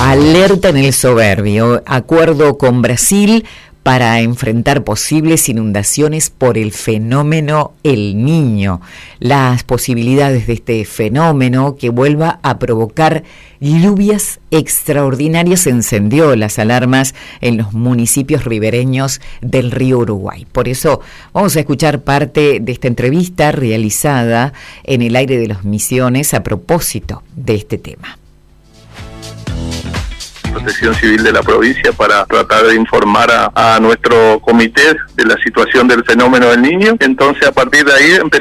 Alerta en el Soberbio, acuerdo con Brasil para enfrentar posibles inundaciones por el fenómeno El Niño. Las posibilidades de este fenómeno que vuelva a provocar lluvias extraordinarias encendió las alarmas en los municipios ribereños del río Uruguay. Por eso vamos a escuchar parte de esta entrevista realizada en el aire de los Misiones a propósito de este tema. Protección Civil de la provincia para tratar de informar a nuestro comité de la situación del fenómeno del Niño. Entonces, a partir de ahí